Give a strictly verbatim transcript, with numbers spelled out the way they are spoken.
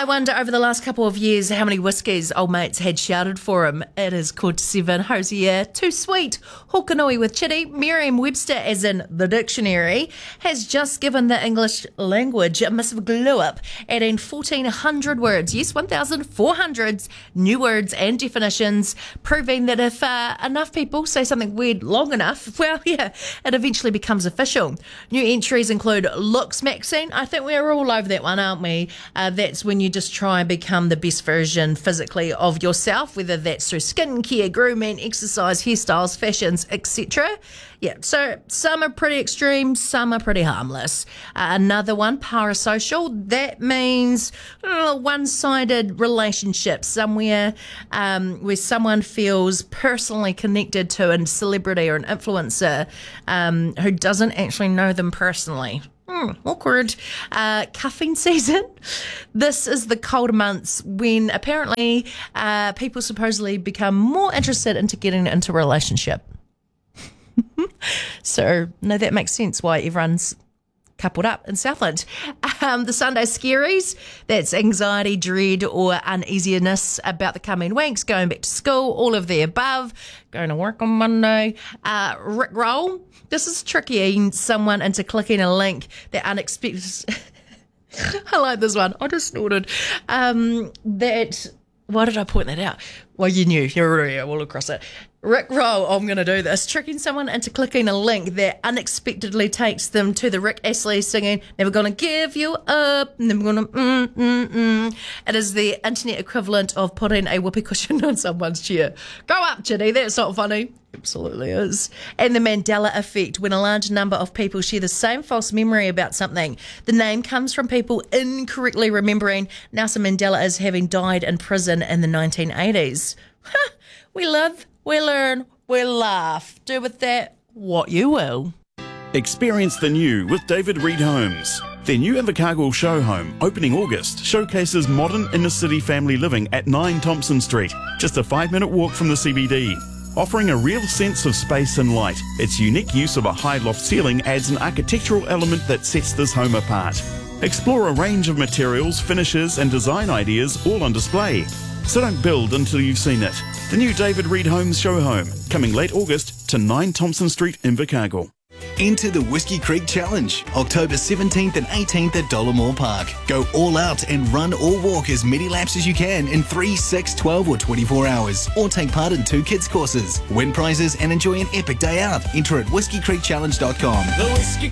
wonder over the last couple of years how many whiskies old mates had shouted for him. It is called Seven Hosier, Too Sweet, Hokanui with Chitty. Merriam-Webster, as in the dictionary, has just given the English language a massive glow up, adding fourteen hundred words, yes, one thousand four hundred new words and definitions, proving that if uh, enough people say something weird long enough, well, yeah, it eventually becomes official. New entries include looks Maxine. I think we're all over that one, aren't we? Uh, that's when you just try and become the best version physically of yourself, whether that's through skincare, grooming, exercise, hairstyles, fashions, et cetera. Yeah, so some are pretty extreme, some are pretty harmless. Uh, another one, parasocial, that means uh, one-sided relationship, somewhere um, where someone feels personally connected to a celebrity or an influencer um, who doesn't actually know them personally. Hmm, awkward. Uh, cuffing season. This is the colder months when apparently uh, people supposedly become more interested into getting into a relationship. So, no, that makes sense why everyone's coupled up in Southland. Um, the Sunday scaries, that's anxiety, dread or uneasiness about the coming weeks, going back to school, all of the above, going to work on Monday. Uh, Rickroll, this is tricking someone into clicking a link that unexpected... I like this one. I just snorted. Um, that... Why did I point that out? Well, you knew. You're already all across it. Rick Roll, I'm going to do this. Tricking someone into clicking a link that unexpectedly takes them to the Rick Astley singing, Never Gonna Give You Up, Never Gonna mm, mm, mm. It is the internet equivalent of putting a whoopee cushion on someone's chair. Go up, Chitty. That's not funny. Absolutely is. And the Mandela effect, when a large number of people share the same false memory about something. The name comes from people incorrectly remembering Nelson Mandela as having died in prison in the nineteen eighties. We live, we learn, we laugh. Do with that what you will. Experience the new with David Reed Homes. Their new Invercargill show home, opening August, showcases modern inner-city family living at nine Thompson Street, just a five-minute walk from the C B D. Offering a real sense of space and light, its unique use of a high loft ceiling adds an architectural element that sets this home apart. Explore a range of materials, finishes and design ideas all on display. So don't build until you've seen it. The new David Reed Homes show home, coming late August to nine Thompson Street, Invercargill. Enter the Whiskey Creek Challenge, October seventeenth and eighteenth at Dollamore Park. Go all out and run or walk as many laps as you can in three, six, twelve or twenty-four hours, or take part in two kids courses. Win prizes and enjoy an epic day out. Enter at whiskey creek challenge dot com. The Whiskey